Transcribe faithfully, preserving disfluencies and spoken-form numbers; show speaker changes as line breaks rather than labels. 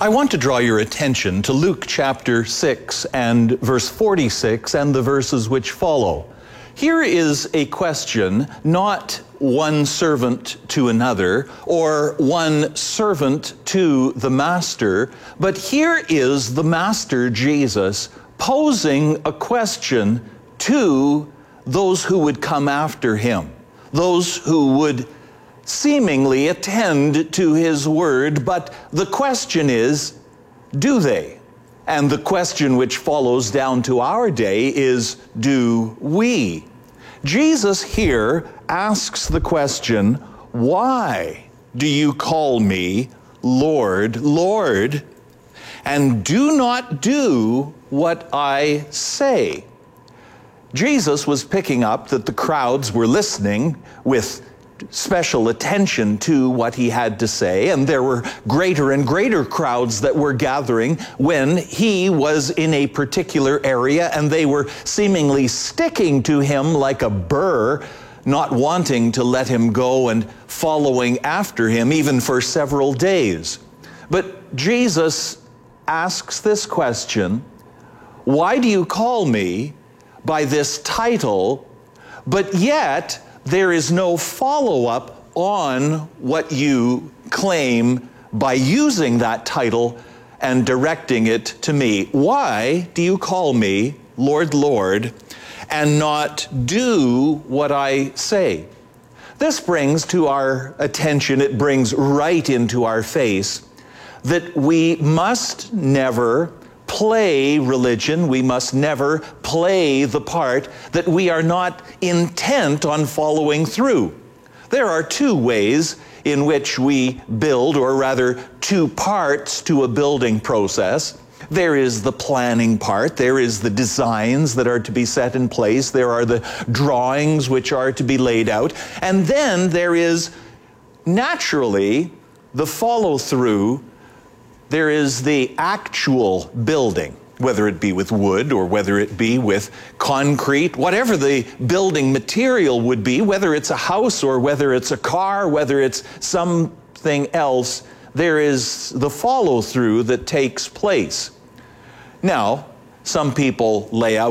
I want to draw your attention to Luke chapter six and verse forty-six and the verses which follow. Here is a question, not one servant to another or one servant to the master, but here is the master Jesus posing a question to those who would come after him, those who would seemingly attend to his word, but the question is, do they? And the question which follows down to our day is, do we? Jesus here asks the question, why do you call me Lord, Lord, and do not do what I say? Jesus was picking up that the crowds were listening with special attention to what he had to say, and there were greater and greater crowds that were gathering when he was in a particular area, and they were seemingly sticking to him like a burr, not wanting to let him go and following after him even for several days. But Jesus asks this question, why do you call me by this title, but yet there is no follow-up on what you claim by using that title and directing it to me? Why do you call me Lord, Lord, and not do what I say? This brings to our attention, it brings right into our face, that we must never play religion, we must never play the part that we are not intent on following through. There are two ways in which we build, or rather two parts to a building process. There is the planning part, there is the designs that are to be set in place, there are the drawings which are to be laid out, and then there is naturally the follow-through. There is the actual building, whether it be with wood or whether it be with concrete, whatever the building material would be, whether it's a house or whether it's a car, whether it's something else, there is the follow-through that takes place. Now, some people lay out